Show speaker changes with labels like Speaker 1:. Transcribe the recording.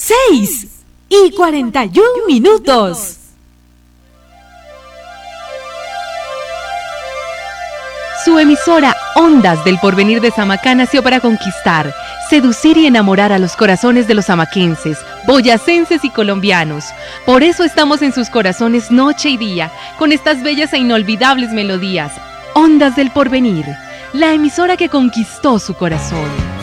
Speaker 1: 6:41.
Speaker 2: Su emisora Ondas del Porvenir de Samacá nació para conquistar, seducir y enamorar a los corazones de los samaquenses, boyacenses y colombianos. Por eso estamos en sus corazones noche y día, con estas bellas e inolvidables melodías. Ondas del Porvenir, la emisora que conquistó su corazón.